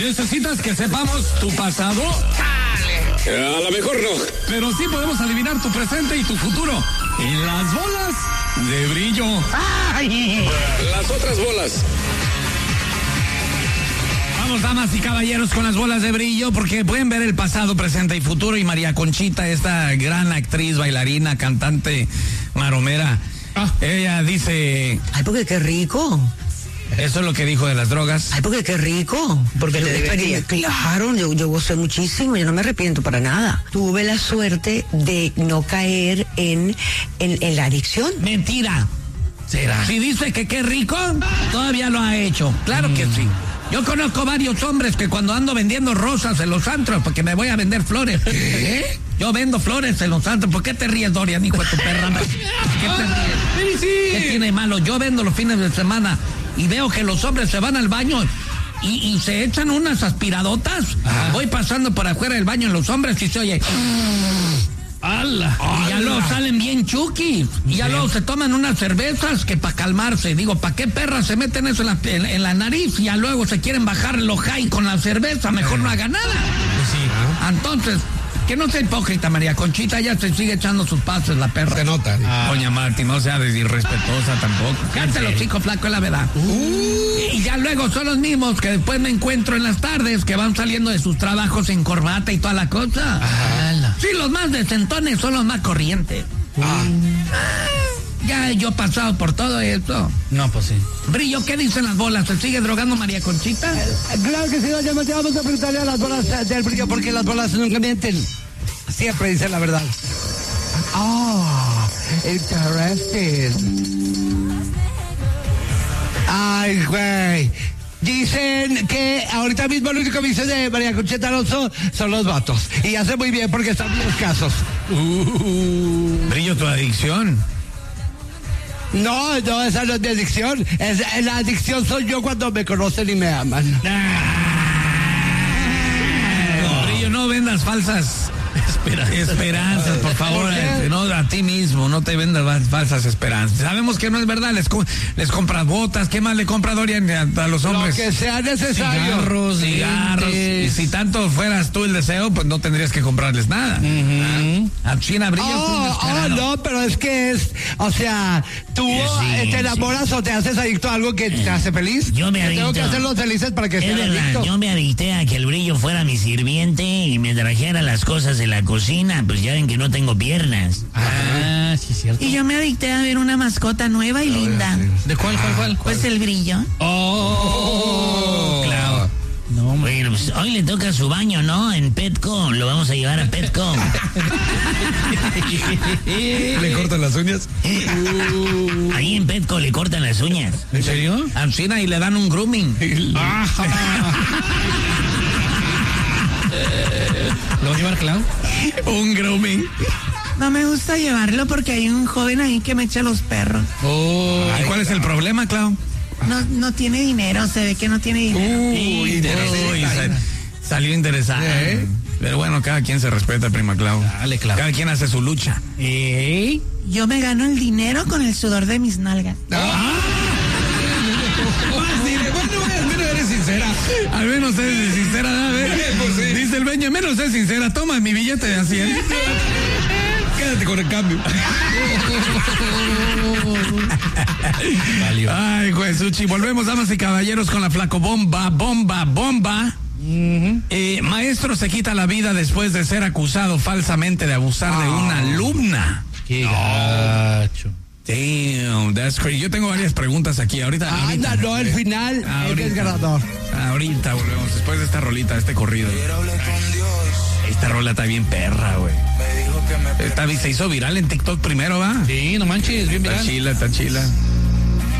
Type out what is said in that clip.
¿Necesitas que sepamos tu pasado? A lo mejor no. Pero sí podemos adivinar tu presente y tu futuro. En las bolas de brillo. ¡Ay! Las otras bolas. Vamos, damas y caballeros, con las bolas de brillo, porque pueden ver el pasado, presente y futuro. Y María Conchita, esta gran actriz, bailarina, cantante, maromera, ella dice... Ay, porque qué rico. Eso es lo que dijo de las drogas. Ay, porque qué rico. Porque te divertías. Claro, yo gocé muchísimo, yo no me arrepiento para nada. Tuve la suerte de no caer en la adicción. Mentira. ¿Será? Si dice que qué rico, todavía lo ha hecho. Claro que sí. Yo conozco varios hombres que cuando ando vendiendo rosas en los antros, porque me voy a vender flores. ¿Qué? Yo vendo flores en los antros. ¿Por qué te ríes, Dorian, hijo de tu perra? ¿Qué te ríes? ¿Qué tiene de malo? Yo vendo los fines de semana y veo que los hombres se van al baño y se echan unas aspiradotas. Ajá. Voy pasando por afuera del baño en los hombres y se oye... ¡Hala! Y ya luego salen bien chuquis. Y ya luego se toman unas cervezas que para calmarse. Digo, ¿para qué perras se meten eso en la nariz? Y ya luego se quieren bajar lo high con la cerveza. Mejor no haga nada. Pues sí. Entonces, que no sea hipócrita, María Conchita. Ya se sigue echando sus pasos la perra. Se nota. Doña Marti, no sea irrespetuosa tampoco. Cántalo, chico flaco, es la verdad. Y ya luego son los mismos que después me encuentro en las tardes que van saliendo de sus trabajos en corbata y toda la cosa. ¡Hala! Sí, los más decentones son los más corrientes. Ya yo he pasado por todo esto. No, pues sí. Brillo, ¿qué dicen las bolas? ¿Se sigue drogando María Conchita? Claro que sí, doña Marta, vamos a preguntarle a las bolas del brillo porque las bolas nunca mienten. Siempre dicen la verdad. Interesting. Ay, güey. Dicen que ahorita mismo lo único que dicen de María Conchita Alonso son los vatos. Y hace muy bien porque están bien casos. Brillo, tu adicción. No, esa no es mi adicción. La adicción soy yo cuando me conocen y me aman. Brillo, no vendas falsas esperanzas, por favor. ¿Por qué? No, a ti mismo, no te vendas falsas esperanzas. Sabemos que no es verdad, les compras botas. ¿Qué más le compra Dorian a los hombres? Lo que sea necesario. Cigarros. Y si tanto fueras tú el deseo, pues no tendrías que comprarles nada. A China Brillo. No, pero es que o sea, tú te enamoras o te haces adicto a algo que te hace feliz. Yo me Tengo adicto. que hacerlos felices para que Es sean verdad, adictos. yo me adicté a que el Brillo fuera mi sirviente y me trajera las cosas de la cocina, pues ya ven que no tengo piernas. Sí, cierto. Y yo me adicté a ver una mascota nueva y linda. ¿De cuál? Pues el Brillo. Claro. No, hombre. Bueno, pues hoy le toca su baño, ¿no? En Petco, lo vamos a llevar a Petco. ¿Le cortan las uñas? Ahí en Petco le cortan las uñas. ¿En serio? A China y le dan un grooming. ¿Lo va a llevar Clau? Un grooming. No me gusta llevarlo porque hay un joven ahí que me echa los perros. ¿Y cuál es el problema, Clau? No tiene dinero, se ve que no tiene dinero. Salió interesante. Pero bueno, cada quien se respeta, prima Clau. Dale, Clau. Cada quien hace su lucha. Yo me gano el dinero con el sudor de mis nalgas. Bueno, eres sincera. Al menos eres sincera, ¿verdad? Dice el dueño, menos es sincera. Toma mi billete de 100. Quédate con el cambio. Ay, Juesuchi. Volvemos, damas y caballeros, con la flaco bomba. Maestro se quita la vida después de ser acusado falsamente de abusar de una alumna. Qué gacho. Damn, that's crazy. Yo tengo varias preguntas aquí. Ahorita El final es ganador. Ahorita volvemos, después de esta rolita, este corrido. Esta rola está bien perra, güey. Se hizo viral en TikTok primero, ¿va? Sí, no manches, bien viral. Está chila.